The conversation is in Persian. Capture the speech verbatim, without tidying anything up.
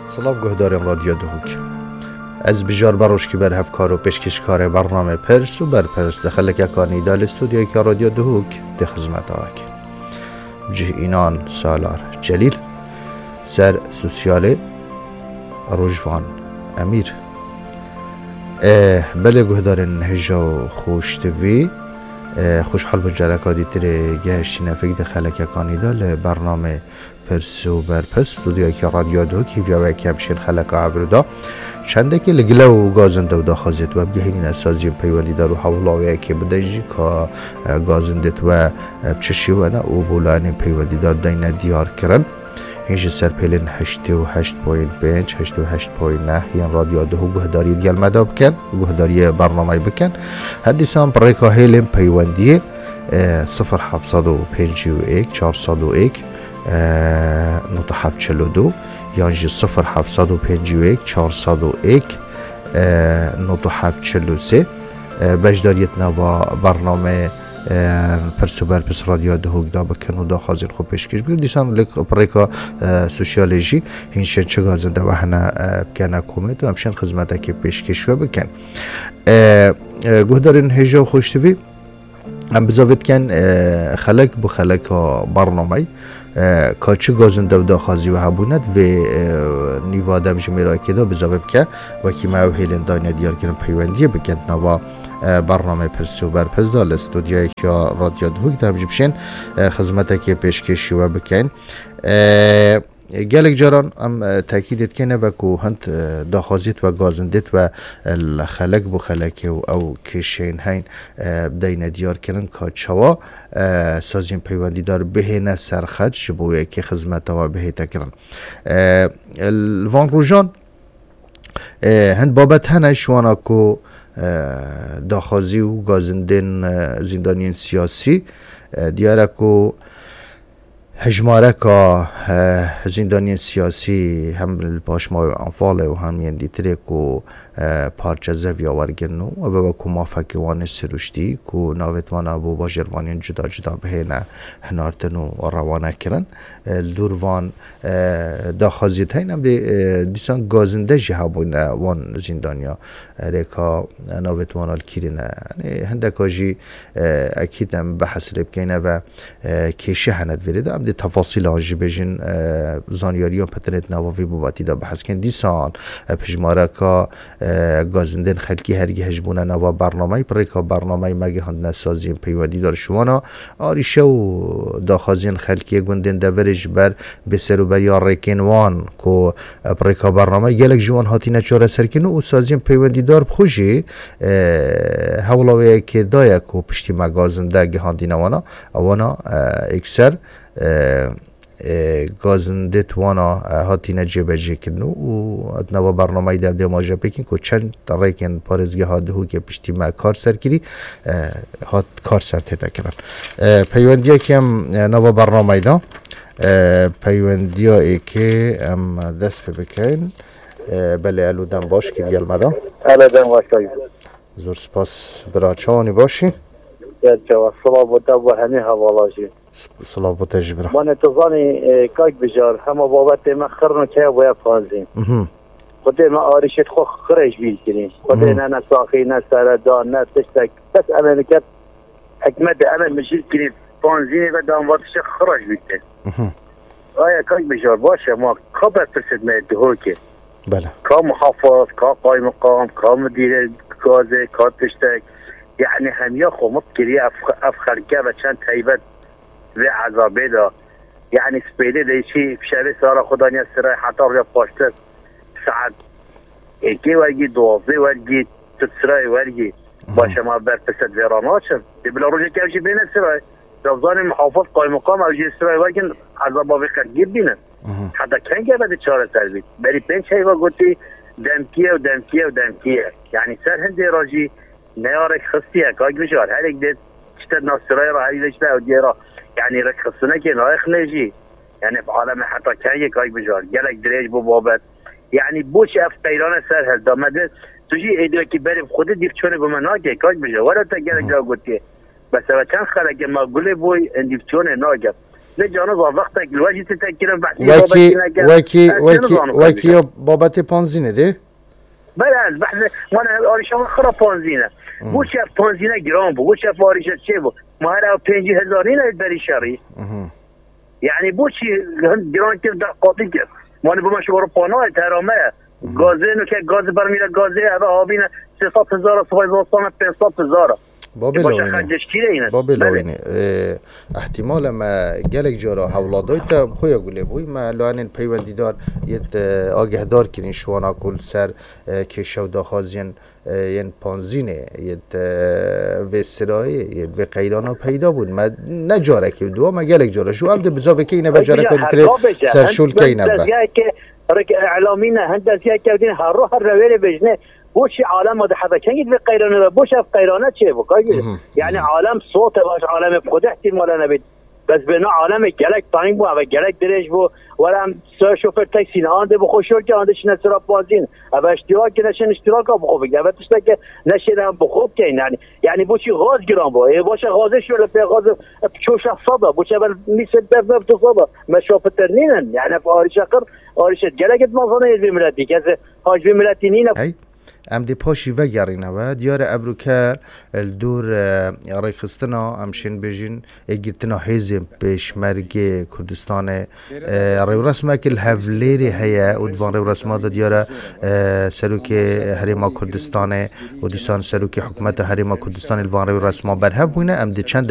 سلاف گهدارم رادیو دهوک از بجار بروش که بر هفکار و پیشکشکار برنامه پرس و بر پرس دخل که کانی دال استودیوی که رادیو دهوک ده خدمت آوک جه اینان سالار جلیل سر سوسیال روجوان امیر بله گهدارن هجا خوش توی خوشحال بجلکا دیتر گهشتی نفک دخل که کانی دال برنامه پرس و بر پرس استودیوی که رادیو دهوک بیاوه کمشین خلق عبردا چنده که لگله و گازنده و داخازیت و بگهینین اسازیم پیوندی دارو حولاویه که بدهجی که گازندت و بچشی و نه او بولانی پیوندی دار دین دیار کرن هیچ سر پیلین هشت و هشت پوینت پنج هشت و هشت پوینت نه یعنی رادیو دهو گهداری دیال مدا بکن گهداری برنامه بکن هدی سام پریکا هیلیم پیوندی صفر هفتصد و پنجی و یک چهارصد و یک نوت هفت چلو دو یعنی صفر هفتصد و پنجی و یک چهارصد و یک نوت هفت چلو سه بجداریت نوا برنامه پرس و بر پرس رادیو دهوک دا بکن و دا خازین خوب پیشکش بگیر دیسان لک پریکا سوسیالجی هینشن چه گازنده و هنه بکنه کومید و همشن خدمته که پیشکش و بکن گهدارین هجا خوشتوی هم بزاوید کن خلق بو خلق برنامه که چه گازنده و داخازی و هبوند و نیوادم جمیرای که دا بزاوید که و که ما هیلن داینه دیار کنم پیوندیه بکن نوا برنامه پرسی و برپرس دال استودیوی که رادیو دهوک دام جبشن خدمته که پیشکشی و بکن گلک جاران ام تاکیدت کنه و که هند داخازیت و گازندت و خلق بو خلق او کشین هین بدین دیار کنن که چوا سازیم پیوندی دار بهینه سرخد شبویه که خدمت و بهی تکرن الوان روژان هند بابت هنه شوانا که داخازی و گازندین زندانیان سیاسی دیاره که هجماره که زندانیان سیاسی هم پاشمای انفاله و هم یندی تره که پارچه زوی آورگن و به که مافکی وان سروشتی که ناویتوان ابو با جروانیان جدا جدا بهینه هنارتن و روانه کرن دور وان داخازیت هین هم دیسان گازنده جه بوینه وان زندانیا ریکا ناویتوان آل کیرینه هندک آجی اکید هم بحث ریب کنه و کشه هند ویرده هم دی تفاصیل آنجی بجین زانیاری و پترنت نواوی بوباتی دا بحث کن دیسان پجماره که گازندن خلکی هرگی هجبونه نوا برنامه پریکا برنامه مگه هند نسازیم پیوندی دار شوانا آریشه و داخازین خلکی گوندن دورج بر بسر و بر یا ریکنوان که پریکا برنامه گلک جوان هاتی نچاره سرکن و سازیم پیوندی دار بخوشی حولاویه که دایه که پشتی مگازنده گهاندی نوانا اوانا اکسر گازنده توانا هاتی نجیبه جی کنو و اتنوا برنامه دم دم آجا بکن که چند ریکن پارزگه ها دهو که پشتی ما کار سر کری هات کار سر تیتا کرن پیوندیه که هم نوا برنامه دا پیوندیه ای که هم دست بکن بله الو دم باش کری المدا الو دم باش کری زور سپاس براچانی باشی جواب صلاب و دب و همه حوالاشی صلاب و تجبره من توزانی کاک بجار همه بابت ما خرنو که باید پانزیم خود ما آریشت خو خرش بیل کنیم خود نه نه ساخی نه سردان نه تشتک بس امریکت حکمت امن مشید کنیم پانزیم و دانواتش خرش بیل آیا کاک بجار باشه ما که برپرسد میده که بله که محافظ که قایم مقام که مدیر گازه که تشتک یعنی همیا خو مبکری اف خلقه و چند تایبت و عذابه دا یعنی سپیده دیشی بشاره سارا خدا نیست سرای حتی بیا پاشتر ساعت ایکی ورگی دوازده ورگی تسرای ورگی باشه ما برپسد ویرانات شد دی بلا روژه که اوشی بینه سرای رفضان محافظ قایم مقام اوشی سرای ورگی عذابه بخیر گیر بینه حتی کنگه بده چاره سر بید بری پنج حیوه گوتی دمکیه و دمکیه و دمکیه یعنی سر هنده راجی نیارک خستیه که اگه بشار هر ایک دید چطور ناصرای را هری لشته و دیرا یعنی رک خستونه که نایخ نجی یعنی في عالم حتی کنگه که اگه بشار گلک دریج بو بابت یعنی بوش اف قیران سر هل دامده توجی ایدو که بریم خود دیف چونه بمناگه که اگه بشار ولی تا گلک را گوتیه بس و چند خلقه ما گله بوی اندیف چونه ناگه لجانا وقتك الواجب تتكلم بعد وكي وكي وكي وكي بابت بانزينه ده بله بحث ما انا آریشان خراب پانزینه بو شب پانزینه گرام بو بو شب آریشت چه بو ما هر پنجی هزاری نه بری شری یعنی بو چی گران که قاطی کرد ما نه بو شو رو پانای ترامه گازه نو که گاز برمیره گازه هوا آبینه سیصد هزار صفای زوستان پنجصد هزار بابی لوینه بابی لوینه احتمال ما گلک جارا حولادای تا خویا گله بوی ما لوانین پیوندیدار یت آگه دار کنین شوانا کل سر که شودا خازین ین پانزینه یت و سرایی یت و قیرانا پیدا بود ما نجاره که دو ما گلک جارا شو هم ده بزاوه که اینه بجاره که دیتره سرشول که اینه با اعلامین هندسیه که دین هر رو هر رویل بجنه بوش عالم ده حدا كان يدفع قيرانه بوش اف قيرانه چه بقى يعني عالم صوت باش عالم بخود احتمال نبيد بس بنا عالم گلک پایین بو و گلک درش بو ورم سر شوفر تاکسی نه آنده بخوشور که آنده شنه سرا بازین و اشتراک که نشن اشتراک ها بخوب بگه و تشتا که نشن بخوب که یعنی یعنی بو چی غاز گرام بو ای باشه غازه شوره پی غاز چوش صدا بو چه بل میسه دفت تو صدا مشافه ترنینن یعنی آریش اقر آریشت گلکت مازانه یزی ملتی که حاجبی ملتی نینه ام دی پاشی و گرینه و دیار ابروکر الدور ریخستنا امشین بجین اگرتنا حزب بشمرگ کردستان ریو رسمه که الهفلیری هیا و دوان ریو رسمه دا دیار سروک هریما کردستان و دیسان سروک حکومت هریما کردستان الوان ریو رسمه برهب بوینه ام دی چند